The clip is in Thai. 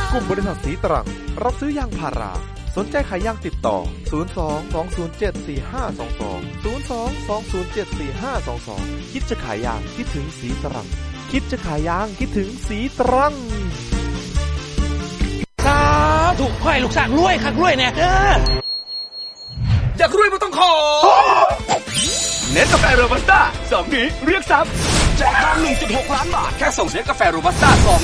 กลุ่มบริษัทสีตรังรับซื้อยางพาราสนใจขายยางติดต่อ02-207-4522 คิดจะขายยางคิดถึงสีตรังคิดจะขายยางคิดถึงสีตรังถูกค่อยลูกสร้างรวยคักรวยเนี่ยอยากรวยไม่ต้องขอเนสกาแฟโรบัสต้า2 นี้เรียกทรัพย์แจกทอง 1.6 ล้านบาทแค่ส่งเนสกาแฟโรบัสต้า2